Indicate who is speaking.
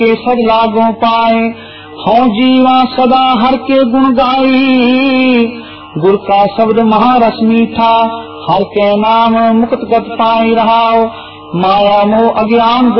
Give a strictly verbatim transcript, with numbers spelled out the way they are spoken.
Speaker 1: के सब लागों पाए। हूँ जीवा सदा हर के गुण गाई, गुर का शब्द महारस मीठा, हर के नाम मुक्त गत पाई रहाओ। माया मोह अज्ञान